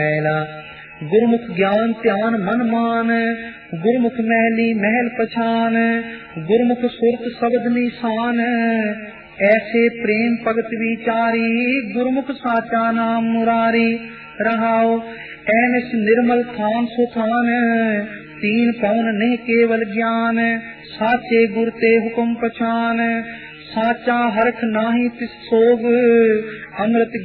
गुरमुख ज्ञान ध्यान मन मान, गुरमुख महली महल पछान, गुरमुख सुरत शब्द निशान, ऐसे प्रेम भगत विचारी, गुरमुख साचा नाम मुरारी। रहाओ ऐनस निर्मल थान सुथान, तीन पवन नहीं केवल ज्ञान, साचे गुर ते हुक्म पछान, साचा हरख नाही तिस सोग, अमृत